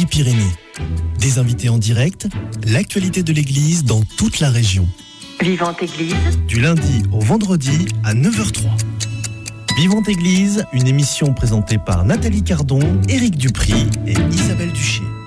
Midi-Pyrénées. Des invités en direct, l'actualité de l'Église dans toute la région. Vivante Église. Du lundi au vendredi à 9h03. Vivante Église, une émission présentée par Nathalie Cardon, Éric Dupry et Isabelle Duché.